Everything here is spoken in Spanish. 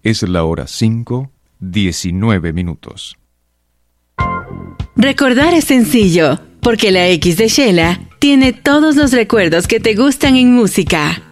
Es la hora 5:19. Recordar es sencillo, porque la X de Shela tiene todos los recuerdos que te gustan en música.